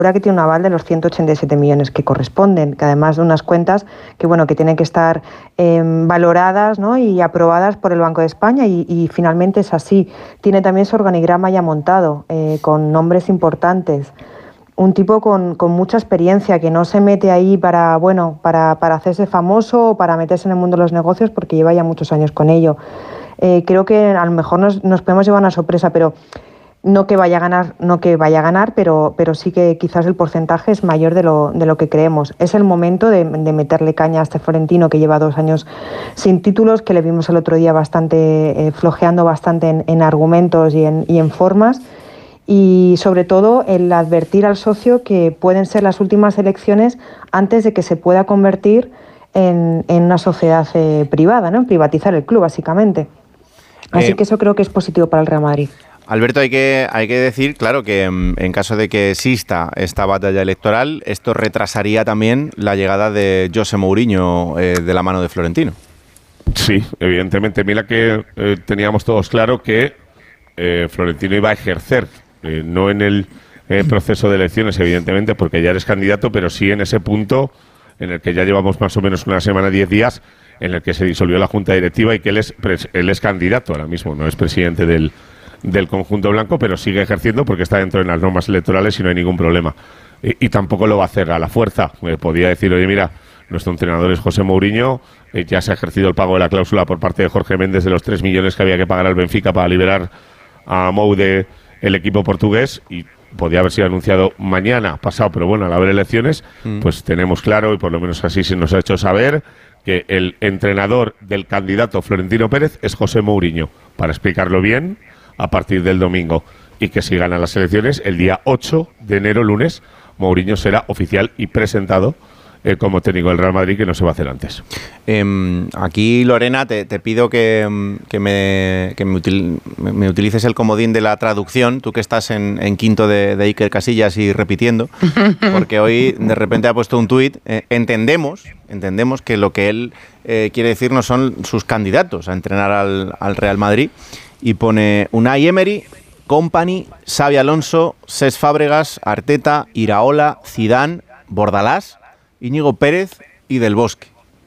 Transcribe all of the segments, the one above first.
que tiene un aval de los 187 millones que corresponden, que además de unas cuentas que tienen que estar valoradas, ¿no?, y aprobadas por el Banco de España y finalmente es así. Tiene también su organigrama ya montado, con nombres importantes. Un tipo con mucha experiencia, que no se mete ahí para hacerse famoso o para meterse en el mundo de los negocios, porque lleva ya muchos años con ello. Creo que a lo mejor nos podemos llevar una sorpresa, pero no que vaya a ganar, pero sí que quizás el porcentaje es mayor de lo que creemos. Es el momento de meterle caña a este Florentino, que lleva 2 años sin títulos, que le vimos el otro día bastante flojeando bastante en argumentos y en formas. Y sobre todo el advertir al socio que pueden ser las últimas elecciones antes de que se pueda convertir en una sociedad privada, ¿no?, en privatizar el club, básicamente. Así que eso creo que es positivo para el Real Madrid. Alberto, hay que decir, claro, que en caso de que exista esta batalla electoral, esto retrasaría también la llegada de José Mourinho de la mano de Florentino. Sí, evidentemente. Mira que teníamos todos claro que Florentino iba a ejercer, no en el proceso de elecciones, evidentemente, porque ya eres candidato, pero sí en ese punto en el que ya llevamos más o menos una semana, 10 días, en el que se disolvió la Junta Directiva y que él es candidato ahora mismo, no es presidente del conjunto blanco, pero sigue ejerciendo porque está dentro de las normas electorales y no hay ningún problema. Y tampoco lo va a hacer a la fuerza. Podía decir, oye, mira, nuestro entrenador es José Mourinho, ya se ha ejercido el pago de la cláusula por parte de Jorge Méndez de los 3 millones que había que pagar al Benfica para liberar a Mou de el equipo portugués, y podía haber sido anunciado mañana, pasado, pero bueno, al haber elecciones, pues tenemos claro, y por lo menos así se nos ha hecho saber, que el entrenador del candidato Florentino Pérez es José Mourinho, para explicarlo bien, a partir del domingo, y que si ganan las elecciones, el día 8 de enero, lunes, Mourinho será oficial y presentado como técnico del Real Madrid, que no se va a hacer antes. Aquí, Lorena, te pido que me utilices el comodín de la traducción, tú que estás en quinto de Iker Casillas y repitiendo, porque hoy de repente ha puesto un tuit. Entendemos que lo que él quiere decirnos son sus candidatos a entrenar al Real Madrid, y pone Unai Emery, Kompany, Xabi Alonso, Cesc Fábregas, Arteta, Iraola, Zidane, Bordalás, Íñigo Pérez y Del Bosque.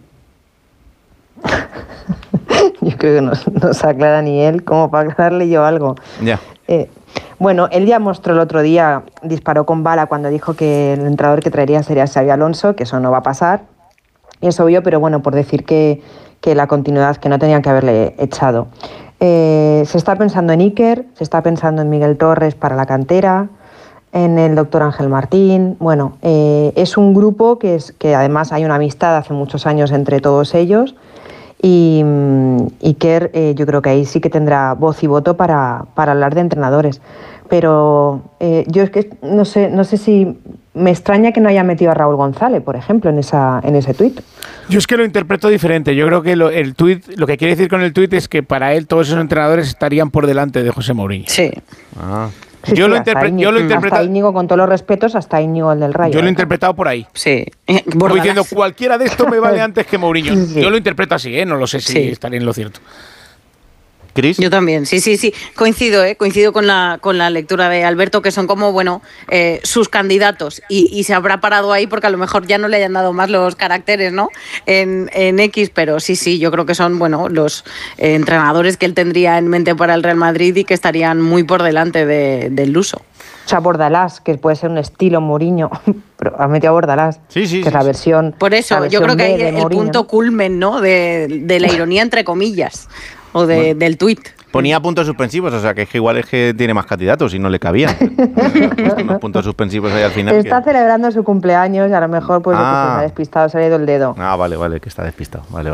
Yo creo que no se aclara ni él, como para aclararle yo algo. Ya. Bueno, él ya mostró el otro día, disparó con bala cuando dijo que el entrenador que traería sería Xabi Alonso, que eso no va a pasar. Y es obvio, pero bueno, por decir que la continuidad, que no tenían que haberle echado. Se está pensando en Iker, se está pensando en Miguel Torres para la cantera, en el doctor Ángel Martín. Bueno, es un grupo que además hay una amistad hace muchos años entre todos ellos, y Iker yo creo que ahí sí que tendrá voz y voto para hablar de entrenadores. Pero yo es que no sé si me extraña que no haya metido a Raúl González, por ejemplo, en ese tuit. Yo es que lo interpreto diferente. Yo creo que el tuit, lo que quiere decir con el tuit es que para él todos esos entrenadores estarían por delante de José Mourinho. Sí. Sí, yo lo he interpretado. Hasta Íñigo, con todos los respetos, hasta Íñigo, el del Rayo. Yo lo he interpretado por ahí. Sí. Como diciendo, cualquiera de estos me vale antes que Mourinho. Sí. Yo lo interpreto así, no lo sé si estaría en lo cierto. ¿Cris? Yo también, sí. Coincido con la lectura de Alberto, que son como, sus candidatos. Y se habrá parado ahí porque a lo mejor ya no le hayan dado más los caracteres, ¿no? En X, pero sí, yo creo que son, los entrenadores que él tendría en mente para el Real Madrid y que estarían muy por delante del Luso. O sea, Bordalás, que puede ser un estilo Mourinho, pero ha metido a Bordalás, que es la versión. Por eso, yo creo que hay el punto culmen, ¿no? De la ironía, entre comillas. O del tuit. Ponía puntos suspensivos, o sea que igual es que tiene más candidatos y no le cabían. Unos puntos suspensivos ahí al final. Está celebrando su cumpleaños y a lo mejor pues se me ha despistado, se le ha ido el dedo. Vale, que está despistado. Vale.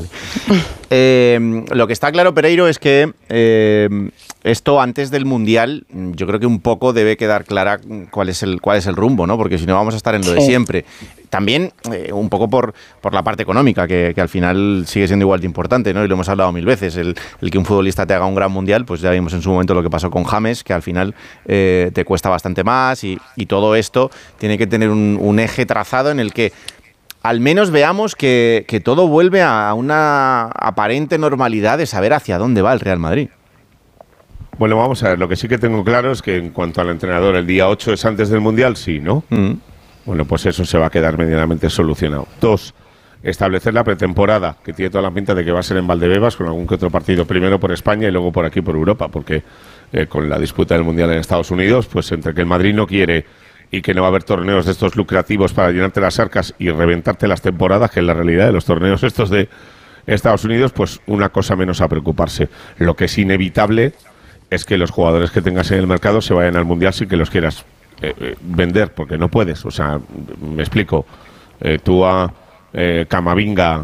Lo que está claro, Pereiro, es que esto antes del Mundial, yo creo que un poco debe quedar clara cuál es el rumbo, ¿no? Porque si no vamos a estar en lo de siempre. También un poco por la parte económica, que al final sigue siendo igual de importante, ¿no? Y lo hemos hablado 1000 veces. El que un futbolista te haga un gran mundial, pues ya vimos en su momento lo que pasó con James, que al final te cuesta bastante más, y todo esto tiene que tener un eje trazado en el que al menos veamos que todo vuelve a una aparente normalidad de saber hacia dónde va el Real Madrid. Bueno, vamos a ver, lo que sí que tengo claro es que en cuanto al entrenador, el día 8 es antes del Mundial, sí, ¿no? Bueno, pues eso se va a quedar medianamente solucionado. 2, establecer la pretemporada, que tiene toda la pinta de que va a ser en Valdebebas, con algún que otro partido, primero por España y luego por aquí, por Europa, porque con la disputa del Mundial en Estados Unidos, pues entre que el Madrid no quiere y que no va a haber torneos de estos lucrativos para llenarte las arcas y reventarte las temporadas, que es la realidad de los torneos estos de Estados Unidos, pues una cosa menos a preocuparse. Lo que es inevitable es que los jugadores que tengas en el mercado se vayan al Mundial sin que los quieras vender, porque no puedes. O sea, me explico. Tú a Camavinga,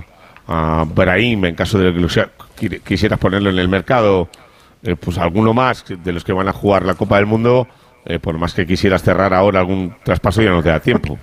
a Brahim, en caso de que quisieras ponerlo en el mercado, pues alguno más de los que van a jugar la Copa del Mundo, por más que quisieras cerrar ahora algún traspaso, ya no te da tiempo.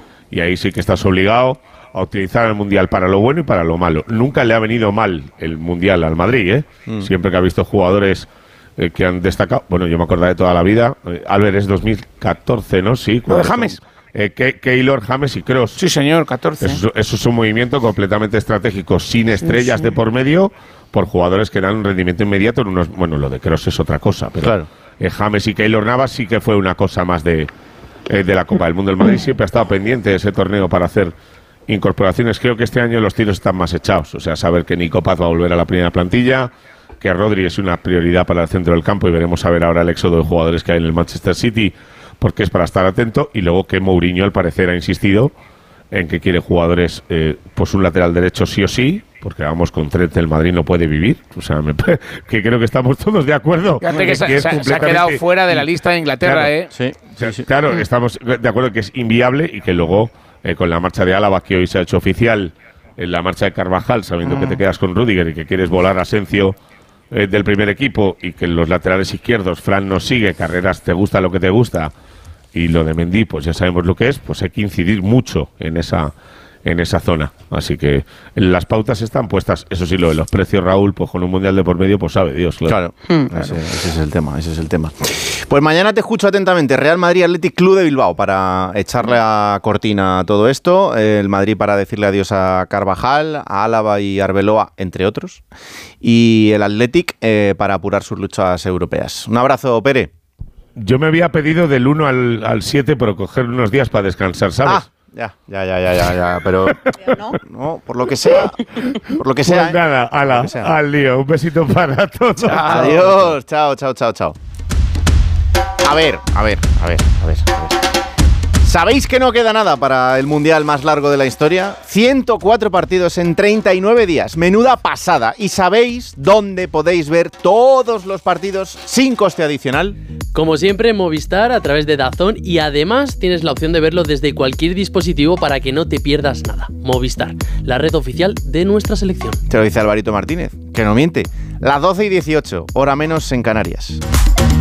Y ahí sí que estás obligado a utilizar el Mundial para lo bueno y para lo malo. Nunca le ha venido mal el Mundial al Madrid, Siempre que ha visto jugadores que han destacado. Bueno, yo me acuerdo de toda la vida. Albert, es 2014, ¿no? Sí. Lo de James. Keylor, James y Kroos. Sí, señor, 14. Eso es un movimiento completamente estratégico, sin estrellas de por medio, por jugadores que dan un rendimiento inmediato. Bueno, lo de Kroos es otra cosa, pero claro. James y Keylor Navas sí que fue una cosa más de la Copa del Mundo. El Madrid siempre ha estado pendiente de ese torneo para hacer incorporaciones. Creo que este año los tiros están más echados. O sea, saber que Nico Paz va a volver a la primera plantilla, que Rodri es una prioridad para el centro del campo, y veremos a ver ahora el éxodo de jugadores que hay en el Manchester City, porque es para estar atento. Y luego que Mourinho, al parecer, ha insistido en que quiere jugadores, pues un lateral derecho sí o sí, porque vamos, con Trent el Madrid no puede vivir. O sea, que creo que estamos todos de acuerdo. Fíjate que se ha quedado fuera de la lista de Inglaterra, claro, sí. Claro, estamos de acuerdo que es inviable, y que luego, con la marcha de Álava, que hoy se ha hecho oficial, en la marcha de Carvajal, sabiendo que te quedas con Rüdiger y que quieres volar a Asensio del primer equipo, y que en los laterales izquierdos Fran no sigue, Carreras te gusta lo que te gusta, y lo de Mendy pues ya sabemos lo que es, pues hay que incidir mucho en esa zona. Así que las pautas están puestas. Eso sí, lo de los precios, Raúl, pues con un Mundial de por medio, pues sabe Dios. Claro. Ese es el tema. Pues mañana te escucho atentamente. Real Madrid Athletic Club de Bilbao, para echarle a cortina a todo esto. El Madrid para decirle adiós a Carvajal, a Álava y Arbeloa, entre otros. Y el Athletic para apurar sus luchas europeas. Un abrazo, Pere. Yo me había pedido del 1 al 7, pero coger unos días para descansar, ¿sabes? Ya, pero no, por lo que sea. Pues nada, al lío. Un besito para todos. Adiós, chao. A ver. ¿Sabéis que no queda nada para el Mundial más largo de la historia? 104 partidos en 39 días. Menuda pasada. ¿Y sabéis dónde podéis ver todos los partidos sin coste adicional? Como siempre, Movistar a través de DAZN, y además tienes la opción de verlo desde cualquier dispositivo para que no te pierdas nada. Movistar, la red oficial de nuestra selección. Te lo dice Alvarito Martínez, que no miente. Las 12:18, hora menos en Canarias.